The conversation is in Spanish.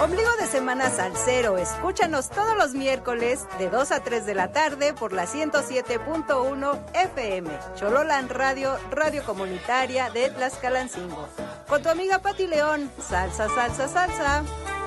Ombligo de semana salsero, escúchanos todos los miércoles de 2 a 3 de la tarde por la 107.1 FM. Chololán Radio, radio comunitaria de Tlaxcalancingo. Con tu amiga Pati León, salsa, salsa, salsa.